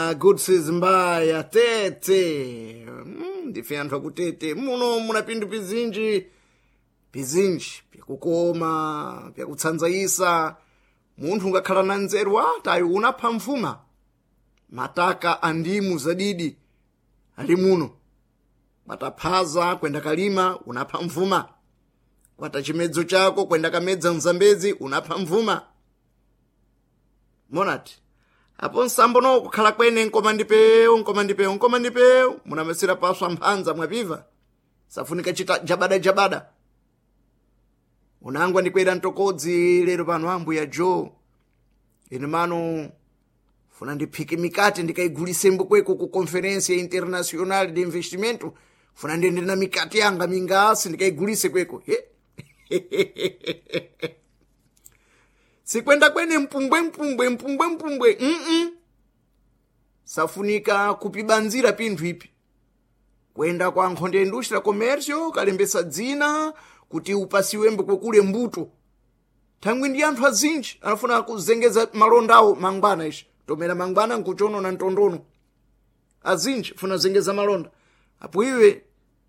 Goodses mbaya tete ndife anthu akutete muno muna pindu pizinji pyakukoma pyakutsanzayisa munthu ngakhala na nzeru tayo unapha mfuma mataka andimu zadidi ali muno mataphaza kwenda kalima unapha mfuma kwata chimedzo chako kwenda kamedza mzambezi unapha mfuma monati apo nsambono kukhala kwene nkomandipeu munamesera paswa mphanza mwapiva safunika chita jabada unangwa ndikwera ntokodzi lero pano ambuya Joe ine mano funa ndiphike mikate ndikaigulise mbukweko ku conference international de investimento funa ndende na mikate yanga mingasi ndikaigulise kweko sikwenda kwene mpumbwe safunika kupibanzira pinthu ipi kwenda kwa nkhonde industria commercio kalembesa dzina kuti upasiwembe kwekule mbuto thangwi ndi anthu azinji anafuna kuzengeza malondawo mangwana ishi tomera mangwana nkuchono na ntondono azinji funa zengeza malonda apo iwe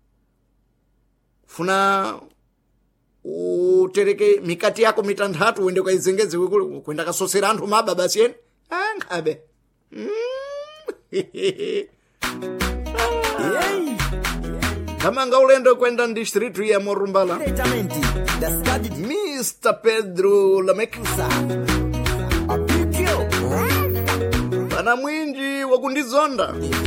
funa utereke mikati yako mitanthatu uende kwaizengeze kwenda kasosera anthu maba basi ene nkhabe Kamanga ulendo kwenda district ya Morumbala Mr. Pedro Lamekusa Pana mwinji wakundizonda